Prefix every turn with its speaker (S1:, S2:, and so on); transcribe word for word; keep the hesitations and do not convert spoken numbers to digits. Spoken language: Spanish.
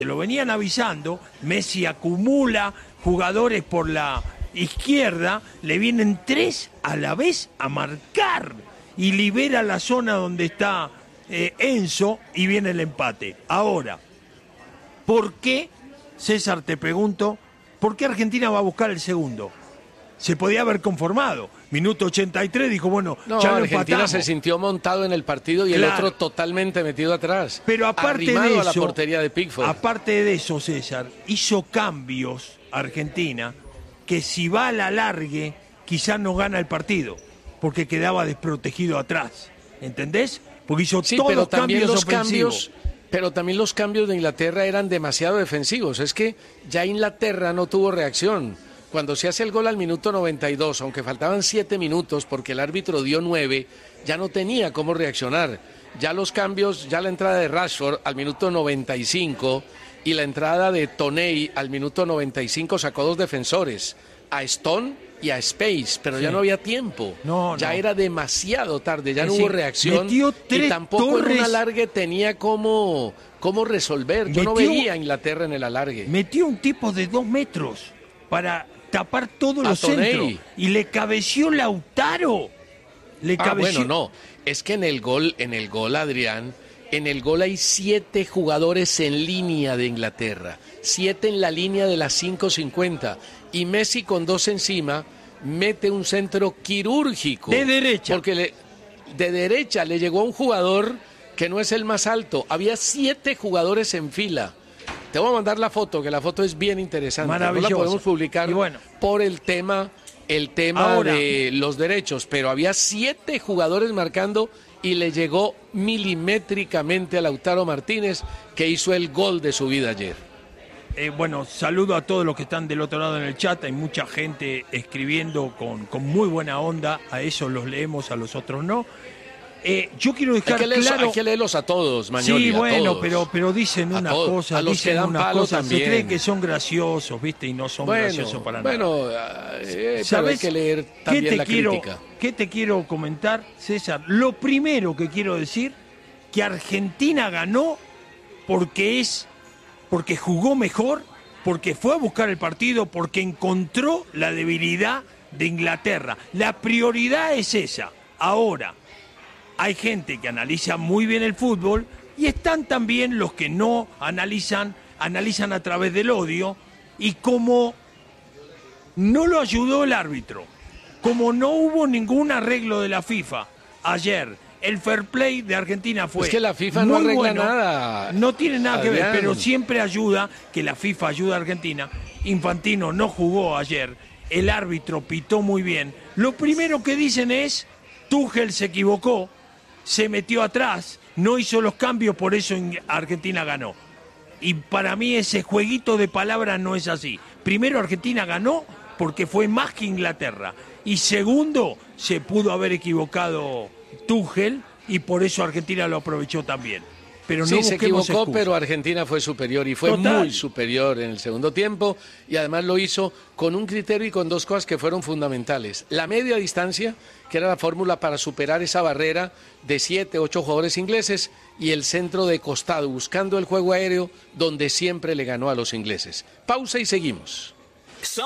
S1: Te lo venían avisando, Messi acumula jugadores por la izquierda, le vienen tres a la vez a marcar y libera la zona donde está eh, Enzo y viene el empate. Ahora, ¿por qué, César, te pregunto, por qué Argentina va a buscar el segundo? Se podía haber conformado. Minuto ochenta y tres dijo, bueno,
S2: no,
S1: ya lo
S2: Argentina
S1: empatamos.
S2: se sintió montado en el partido y
S1: Claro.
S2: el otro totalmente metido atrás.
S1: Pero aparte
S2: arrimado
S1: de eso,
S2: a la portería de Pickford.
S1: aparte de eso, César, hizo cambios Argentina que si va a la largue quizás no gana el partido, porque quedaba desprotegido atrás. ¿Entendés? Porque hizo
S2: sí,
S1: todos
S2: pero
S1: los
S2: también
S1: cambios
S2: los
S1: ofensivos.
S2: cambios, pero también los cambios de Inglaterra eran demasiado defensivos. Es que ya Inglaterra no tuvo reacción. Cuando se hace el gol al minuto noventa y dos, aunque faltaban siete minutos porque el árbitro dio nueve, ya no tenía cómo reaccionar. Ya los cambios, ya la entrada de Rashford al minuto noventa y cinco y la entrada de Toney al minuto noventa y cinco sacó dos defensores, a Stone y a Space, pero sí. ya no había tiempo.
S1: No,
S2: ya
S1: no.
S2: era demasiado tarde, ya
S1: Es
S2: no
S1: decir,
S2: hubo reacción
S1: metió tres
S2: y tampoco
S1: torres.
S2: en un alargue tenía cómo, cómo resolver. Yo
S1: Metió,
S2: no veía a Inglaterra en el alargue.
S1: Metió un tipo de dos metros para tapar todos
S2: A
S1: los
S2: Toney.
S1: centros y le cabeció Lautaro. Le
S2: Ah,
S1: cabeció.
S2: bueno, no. Es que en el gol, en el gol, Adrián, en el gol hay siete jugadores en línea de Inglaterra. Siete en la línea de las cinco cincuenta. Y Messi con dos encima mete un centro quirúrgico.
S1: De derecha.
S2: Porque le, de derecha le llegó a un jugador que no es el más alto. Había siete jugadores en fila. Te voy a mandar la foto, que la foto es bien interesante.
S1: Maravillosa.
S2: No la podemos publicar
S1: Y bueno,
S2: por el tema, el tema
S1: ahora,
S2: de los derechos, pero había siete jugadores marcando y le llegó milimétricamente a Lautaro Martínez, que hizo el gol de su vida ayer.
S1: Eh, bueno, saludo a todos los que están del otro lado en el chat. Hay mucha gente escribiendo con, con muy buena onda. A esos los leemos, a los otros no. Eh, yo quiero dejar
S2: hay que leerlos,
S1: claro...
S2: hay que leerlos a todos, Mañoli,
S1: Sí,
S2: a
S1: bueno,
S2: todos.
S1: pero, pero dicen
S2: A
S1: una
S2: todos,
S1: cosa,
S2: a los
S1: dicen
S2: que dan
S1: unas
S2: palo
S1: cosas, se
S2: también.
S1: creen que son graciosos, ¿viste? Y no son
S2: bueno,
S1: graciosos para
S2: bueno,
S1: nada.
S2: eh,
S1: ¿Sabes
S2: pero hay que leer
S1: qué
S2: también
S1: te
S2: la
S1: quiero,
S2: crítica.
S1: ¿Qué te quiero comentar, César? Lo primero que quiero decir, que Argentina ganó porque es, porque jugó mejor, porque fue a buscar el partido, porque encontró la debilidad de Inglaterra. La prioridad es esa. Ahora, hay gente que analiza muy bien el fútbol y están también los que no analizan, analizan a través del odio, y como no lo ayudó el árbitro, como no hubo ningún arreglo de la FIFA ayer, el fair play de Argentina fue
S2: Es que la FIFA no
S1: muy
S2: arregla
S1: bueno.
S2: nada.
S1: No tiene nada que ver,
S2: Adrián.
S1: pero siempre ayuda, que la FIFA ayuda a Argentina. Infantino no jugó ayer, el árbitro pitó muy bien. Lo primero que dicen es, Tuchel se equivocó, se metió atrás, no hizo los cambios, por eso Argentina ganó. Y para mí ese jueguito de palabras no es así. Primero, Argentina ganó porque fue más que Inglaterra. Y segundo, se pudo haber equivocado Tuchel y por eso Argentina lo aprovechó también. Pero no
S2: sí, se
S1: busquemos
S2: equivocó,
S1: excusas.
S2: pero Argentina fue superior y fue
S1: Total.
S2: muy superior en el segundo tiempo y además lo hizo con un criterio y con dos cosas que fueron fundamentales. La media distancia, que era la fórmula para superar esa barrera de siete, ocho jugadores ingleses, y el centro de costado, buscando el juego aéreo donde siempre le ganó a los ingleses. Pausa y seguimos.